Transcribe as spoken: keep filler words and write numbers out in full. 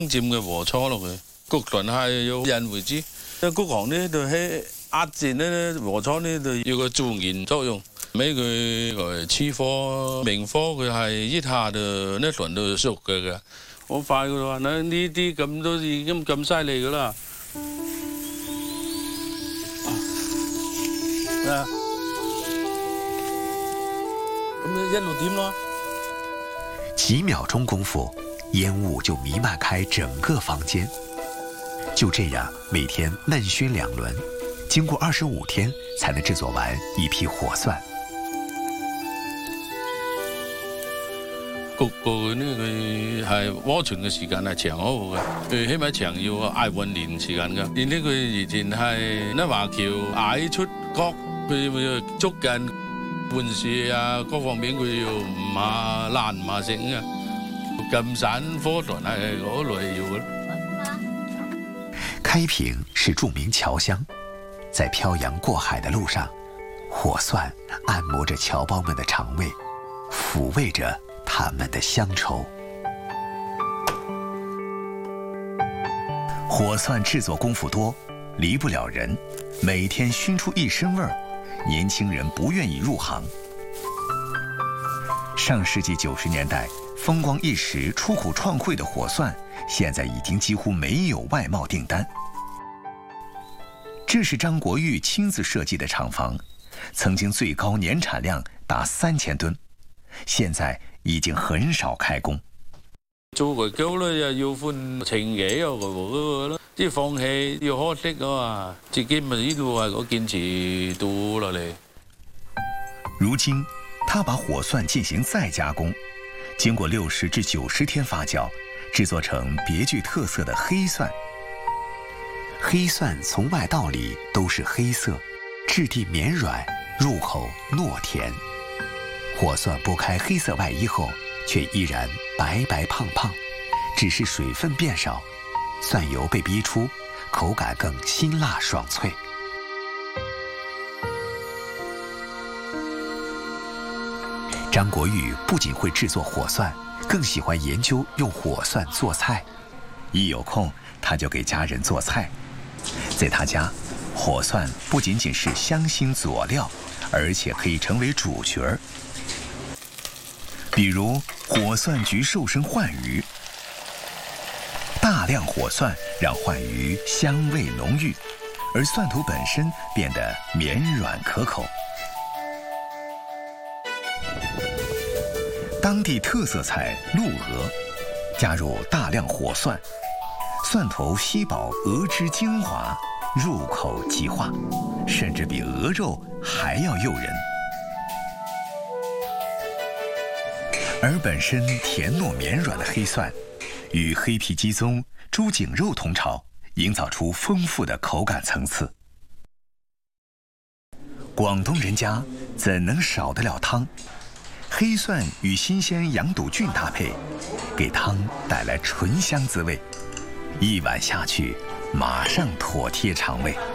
浸嘅禾初落去，焗燉係要引為之。焗行呢就係壓制呢禾初呢就有個助燃作用，俾佢個起火明火佢係一下就呢輪就熟嘅，好快嘅喎。呢呢啲咁都已經咁犀利㗎啦。啊，咁一路點咯。 几秒钟功夫，烟雾就弥漫开整个房间。就这样，每天闷熏两轮，经过二十五天才能制作完一批火蒜。 焗過呢，佢係鍋存嘅時間係長好嘅，佢起碼長要捱半年時間㗎。而呢佢以前係呢華僑捱出角，佢會捉緊半樹啊，各方面佢要唔下爛唔下整啊。咁散火團係嗰類要嘅。 開平是著名僑鄉，在漂洋過海的路上，火蒜按摩着僑胞們的腸胃，撫慰着他們的鄉愁。火蒜製作功夫多，離不了人，每天燻出一身味兒，年輕人不願意入行。上世紀九十年代風光一時、出口創匯的火蒜，現在已經幾乎沒有外貿訂單。這是張國玉親自設計的廠房，曾經最高年產量達三千噸，現在已經很少開工。 做個膠咧又要換情嘢又個嗰個即係放棄要可惜啊嘛，自己咪呢度係我堅持到落嚟。 如今，他把火蒜進行再加工，經過六十至九十天發酵，製作成別具特色的黑蒜。黑蒜從外到裡都是黑色，質地綿軟，入口糯甜。火蒜剝開黑色外衣後，卻依然白白胖胖，只是水分變少，蒜油被逼出，口感更辛辣爽脆。張國玉不僅會製作火蒜，更喜歡研究用火蒜做菜。一有空，他就給家人做菜。在他家，火蒜不僅僅是香辛佐料，而且可以成為主角。比如火蒜焗瘦身鯇魚，大量火蒜讓鯇魚香味濃郁，而蒜頭本身變得綿軟可口。當地特色菜鹿鵝，加入大量火蒜，蒜頭吸飽鵝汁精華，入口即化，甚至比鵝肉還要誘人。而本身甜糯綿軟的黑蒜，與黑皮雞樅、豬頸肉同炒，營造出豐富的口感層次。廣東人家怎能少得了湯？黑蒜與新鮮羊肚菌搭配，給湯帶來醇香滋味，一碗下去，馬上妥帖腸胃。